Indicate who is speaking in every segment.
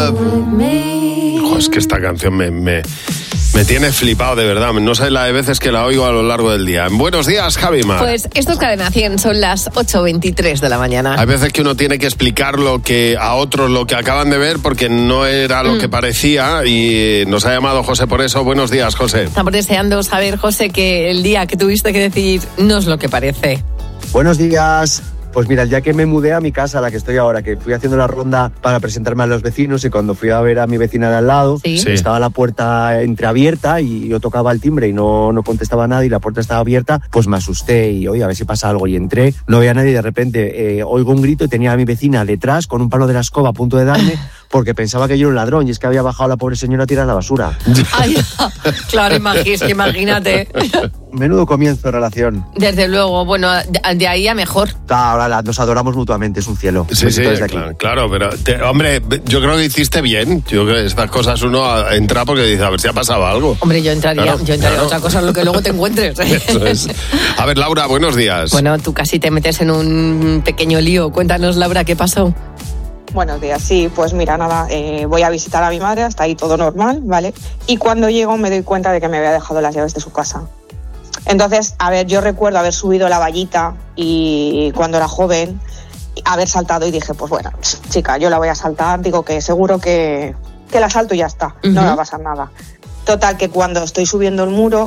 Speaker 1: love. Jo, es que esta canción me tiene flipado de verdad. No sé la de veces que la oigo a lo largo del día. Buenos días, Javi Mar.
Speaker 2: Pues esto es Cadena 100, son las 8:23 de la mañana.
Speaker 1: Hay veces que uno tiene que explicar a otros lo que acaban de ver porque no era lo que parecía y nos ha llamado José por eso. Buenos días, José.
Speaker 2: Estamos deseando saber, José, que el día que tuviste que decir no es lo que parece.
Speaker 3: Buenos días. Pues mira, el día que me mudé a mi casa, a la que estoy ahora, que fui haciendo la ronda para presentarme a los vecinos y cuando fui a ver a mi vecina de al lado,
Speaker 2: ¿Sí?
Speaker 3: Estaba la puerta entreabierta y yo tocaba el timbre y no contestaba nadie y la puerta estaba abierta, pues me asusté y oye, a ver si pasa algo. Y entré, no veía a nadie y de repente oigo un grito y tenía a mi vecina detrás con un palo de la escoba a punto de darme porque pensaba que yo era un ladrón y es que había bajado la pobre señora a tirar la basura.
Speaker 2: Ay, claro, imagínate.
Speaker 3: Menudo comienzo de relación.
Speaker 2: Desde luego, bueno, de ahí a mejor.
Speaker 3: Ahora nos adoramos mutuamente, es un cielo.
Speaker 1: Sí, claro, pero hombre, yo creo que hiciste bien. Yo creo que estas cosas uno entra porque dice, a ver si ha pasado algo.
Speaker 2: Hombre, yo entraría a otra cosa, lo que luego te encuentres.
Speaker 1: Eso es. A ver, Laura, buenos días.
Speaker 2: Bueno, tú casi te metes en un pequeño lío. Cuéntanos, Laura, ¿qué pasó?
Speaker 4: Buenos días, sí, pues mira, nada, voy a visitar a mi madre, hasta ahí todo normal, ¿vale? Y cuando llego me doy cuenta de que me había dejado las llaves de su casa. Entonces, a ver, yo recuerdo haber subido la vallita y cuando era joven, haber saltado y dije, pues bueno, chica, yo la voy a saltar, digo que seguro que la salto y ya está, no va a pasar nada. Total, que cuando estoy subiendo el muro,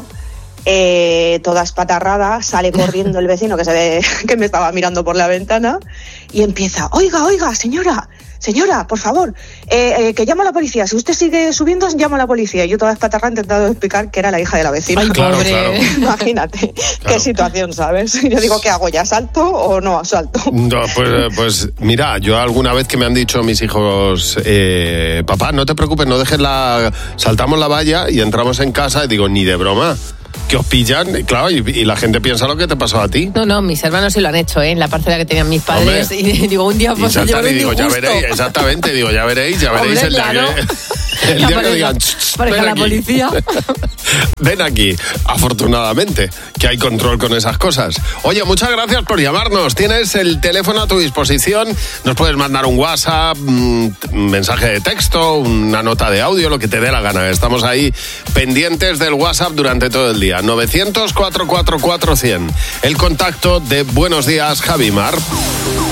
Speaker 4: toda espatarrada, sale corriendo el vecino que se ve que me estaba mirando por la ventana y empieza, oiga, señora, por favor, que llamo a la policía. Si usted sigue subiendo, llamo a la policía. Y yo toda espatarrada intentando explicar que era la hija de la vecina.
Speaker 2: Ay,
Speaker 1: claro.
Speaker 4: Imagínate, qué situación, ¿sabes? Yo digo, ¿qué hago? ¿Ya salto o no salto?
Speaker 1: No, pues mira, yo alguna vez que me han dicho mis hijos, papá, no te preocupes, no dejes saltamos la valla y entramos en casa y digo, ni de broma. Que os pillan, claro, y la gente piensa lo que te pasó a ti.
Speaker 2: No, mis hermanos sí lo han hecho, en la parcela que tenían mis padres.
Speaker 1: Hombre.
Speaker 2: Y digo, un día pues a llevar un disgusto.
Speaker 1: Ya veréis, exactamente, ya veréis
Speaker 2: Hombre,
Speaker 1: el
Speaker 2: claro.
Speaker 1: día que digan,
Speaker 2: para la policía.
Speaker 1: Ven aquí, afortunadamente, que hay control con esas cosas. Oye, muchas gracias por llamarnos. Tienes el teléfono a tu disposición. Nos puedes mandar un WhatsApp, un mensaje de texto, una nota de audio, lo que te dé la gana. Estamos ahí pendientes del WhatsApp durante todo el día. 900-444-100. El contacto de Buenos Días, Javi Mar.